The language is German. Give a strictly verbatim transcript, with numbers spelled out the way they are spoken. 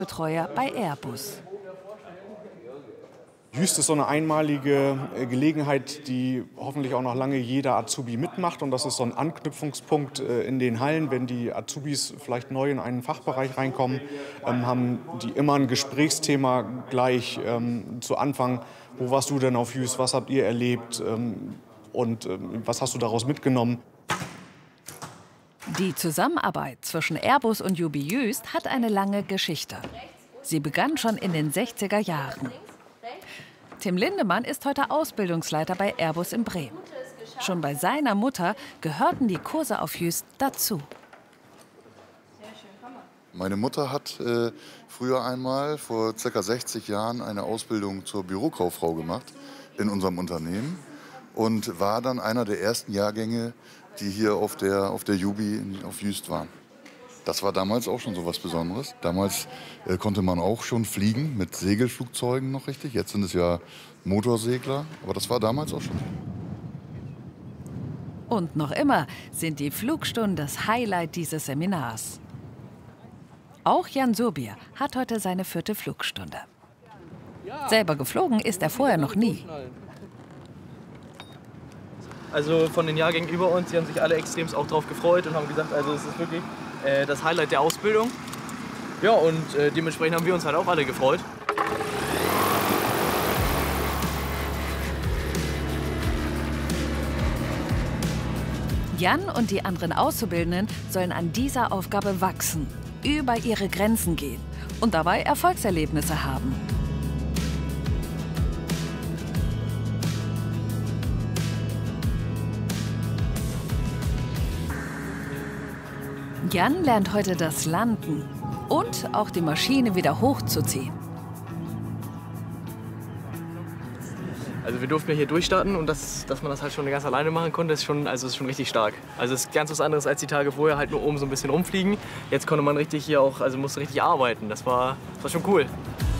Betreuer bei Airbus. Jüst ist so eine einmalige Gelegenheit, die hoffentlich auch noch lange jeder Azubi mitmacht. Und das ist so ein Anknüpfungspunkt in den Hallen. Wenn die Azubis vielleicht neu in einen Fachbereich reinkommen, ähm, haben die immer ein Gesprächsthema gleich ähm, zu Anfang. Wo warst du denn auf Jüst? Was habt ihr erlebt? Ähm, und ähm, was hast du daraus mitgenommen? Die Zusammenarbeit zwischen Airbus und Jubi Jüst hat eine lange Geschichte. Sie begann schon in den sechziger Jahren. Tim Lindemann ist heute Ausbildungsleiter bei Airbus in Bremen. Schon bei seiner Mutter gehörten die Kurse auf Jüst dazu. Meine Mutter hat äh, früher einmal, vor ca. sechzig Jahren, eine Ausbildung zur Bürokauffrau gemacht in unserem Unternehmen und war dann einer der ersten Jahrgänge, die hier auf der, auf der Jubi auf Jüst waren. Das war damals auch schon so was Besonderes. Damals äh, konnte man auch schon fliegen mit Segelflugzeugen noch richtig. Jetzt sind es ja Motorsegler, aber das war damals auch schon. Und noch immer sind die Flugstunden das Highlight dieses Seminars. Auch Jan Surbier hat heute seine vierte Flugstunde. Selber geflogen ist er vorher noch nie. Also von den Jahrgängen über uns, die haben sich alle extrem auch drauf gefreut und haben gesagt, also es ist wirklich äh, das Highlight der Ausbildung. Ja, und äh, dementsprechend haben wir uns halt auch alle gefreut. Jan und die anderen Auszubildenden sollen an dieser Aufgabe wachsen, über ihre Grenzen gehen und dabei Erfolgserlebnisse haben. Jan lernt heute das Landen und auch die Maschine wieder hochzuziehen. Also wir durften ja hier durchstarten und das, dass man das halt schon ganz alleine machen konnte, ist schon, also ist schon richtig stark. Also es ist ganz was anderes als die Tage vorher, halt nur oben so ein bisschen rumfliegen. Jetzt konnte man richtig hier auch, also musste richtig arbeiten. Das war, das war schon cool.